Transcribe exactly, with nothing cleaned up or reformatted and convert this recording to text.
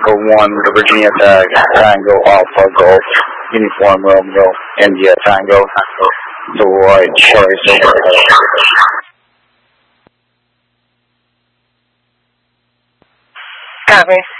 Echo one, the Virginia tag, Tango Alpha Golf, Uniform Romeo, India Tango, Deloitte Choice. Copy.